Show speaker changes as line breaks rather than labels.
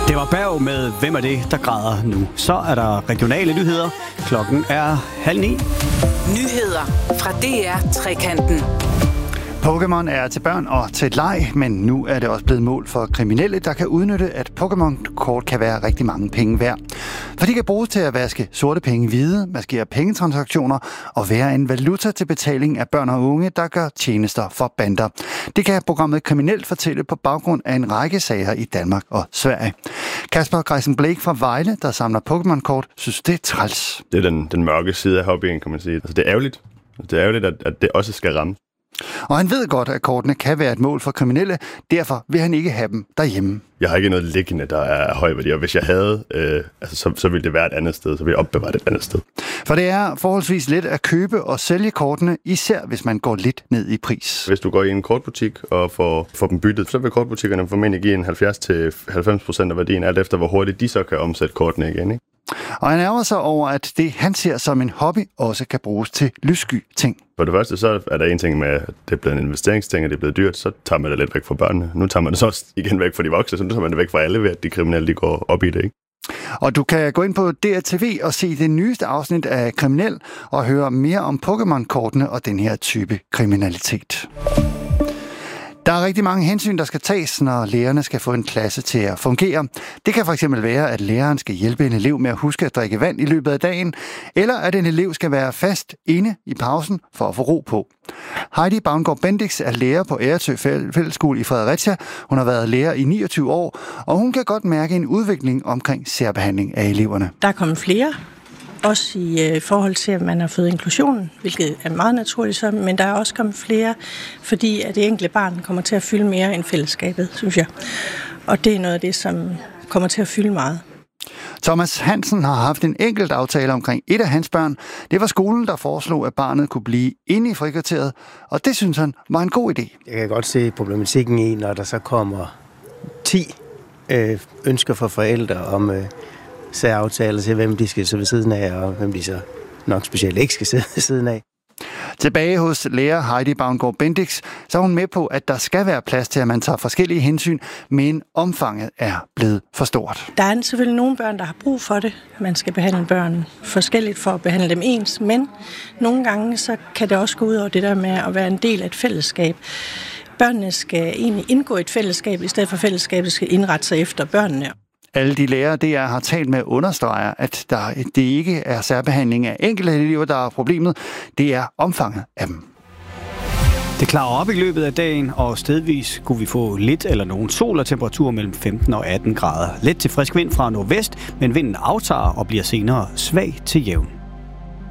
Det var Berg med Hvem er det, der græder nu. Så er der regionale nyheder. Klokken er 8:30.
Nyheder fra DR Trekanten.
Pokémon er til børn og til leg, men nu er det også blevet mål for kriminelle, der kan udnytte, at Pokémon-kort kan være rigtig mange penge værd. For de kan bruges til at vaske sorte penge hvide, maskere pengetransaktioner og være en valuta til betaling af børn og unge, der gør tjenester for bander. Det kan programmet Kriminelt fortælle på baggrund af en række sager i Danmark og Sverige. Kasper Greisen Blake fra Vejle, der samler Pokémon-kort, synes det er træls.
Det er den mørke side af hobbyen, kan man sige. Altså, det er ærgerligt. Det er ærgerligt, at det også skal ramme.
Og han ved godt, at kortene kan være et mål for kriminelle, derfor vil han ikke have dem derhjemme.
Jeg har ikke noget liggende, der er høj værdi, og hvis jeg havde, så ville det være et andet sted, så ville jeg opbevare det et andet sted.
For det er forholdsvis let at købe og sælge kortene, især hvis man går lidt ned i pris.
Hvis du går i en kortbutik og får dem byttet, så vil kortbutikkerne formentlig give en 70-90% af værdien, alt efter hvor hurtigt de så kan omsætte kortene igen, ikke?
Og han ærger sig over, at det, han ser som en hobby, også kan bruges til lyssky ting.
For det første, så er der en ting med, at det er blevet en investeringsting, og det er blevet dyrt, så tager man det lidt væk fra børnene. Nu tager man det så også igen væk fra de voksne, så nu tager man det væk fra alle ved, at de kriminelle de går op i det, ikke?
Og du kan gå ind på DRTV og se det nyeste afsnit af Kriminel og høre mere om Pokémon-kortene og den her type kriminalitet. Der er rigtig mange hensyn, der skal tages, når lærerne skal få en klasse til at fungere. Det kan fx være, at læreren skal hjælpe en elev med at huske at drikke vand i løbet af dagen, eller at en elev skal være fast inde i pausen for at få ro på. Heidi Bavngård Bendix er lærer på Æretø Fællesskole i Fredericia. Hun har været lærer i 29 år, og hun kan godt mærke en udvikling omkring særbehandling af eleverne.
Der er kommet flere. Også i forhold til, at man har fået inklusionen, hvilket er meget naturligt, men der er også kommet flere, fordi at det enkelte barn kommer til at fylde mere end fællesskabet, synes jeg. Og det er noget af det, som kommer til at fylde meget.
Thomas Hansen har haft en enkelt aftale omkring et af hans børn. Det var skolen, der foreslog, at barnet kunne blive inde i frikvarteret, og det synes han var en god idé.
Jeg kan godt se problematikken i, når der så kommer 10 ønsker fra forældre om særaftaler til, hvem de skal sidde ved siden af, og hvem de så nok specielt ikke skal sidde ved siden af.
Tilbage hos lærer Heidi Bavngård Bendix, så er hun med på, at der skal være plads til, at man tager forskellige hensyn, men omfanget er blevet for stort.
Der er selvfølgelig nogle børn, der har brug for det. Man skal behandle børn forskelligt for at behandle dem ens, men nogle gange så kan det også gå ud over det der med at være en del af et fællesskab. Børnene skal egentlig indgå i et fællesskab, i stedet for fællesskabet skal indrette sig efter børnene.
Alle de lærere, DR har talt med, understreger, at det ikke er særbehandling af enkelte elever, der er problemet. Det er omfanget af dem.
Det klarer op i løbet af dagen, og stedvis kunne vi få lidt eller nogen sol og temperatur mellem 15 og 18 grader. Let til frisk vind fra nordvest, men vinden aftager og bliver senere svag til jævn.